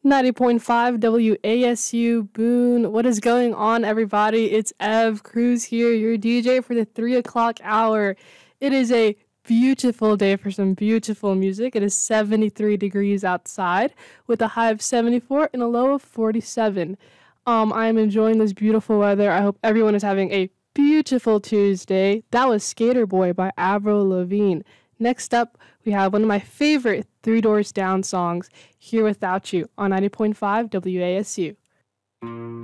90.5 WASU Boone. What is going on, everybody? It's Ev Cruz here, your DJ for the 3 o'clock hour. It is a beautiful day for some beautiful music. It is 73 degrees outside with a high of 74 and a low of 47. I am enjoying this beautiful weather. I hope everyone is having a beautiful Tuesday. That was Skater Boy by Avril Lavigne. Next up, we have one of my favorite Three Doors Down songs, Here Without You, on 90.5 WASU.